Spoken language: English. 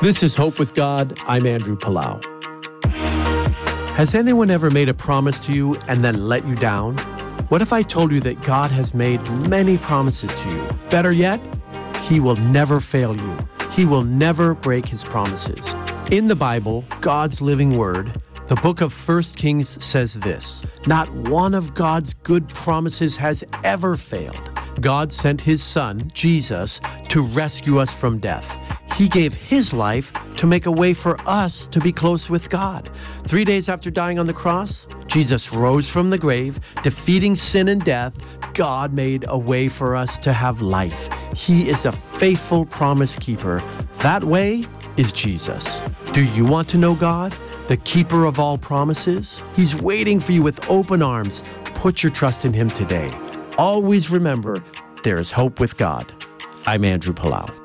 This is Hope with God. I'm Andrew Palau. Has anyone ever made a promise to you and then let you down? What if I told you that God has made many promises to you? Better yet, He will never fail you. He will never break His promises. In the Bible, God's living word, the book of 1 Kings says this: not one of God's good promises has ever failed. God sent His Son, Jesus, to rescue us from death. He gave His life to make a way for us to be close with God. 3 days after dying on the cross, Jesus rose from the grave, defeating sin and death. God made a way for us to have life. He is a faithful promise keeper. That way is Jesus. Do you want to know God, the keeper of all promises? He's waiting for you with open arms. Put your trust in Him today. Always remember, there is hope with God. I'm Andrew Palau.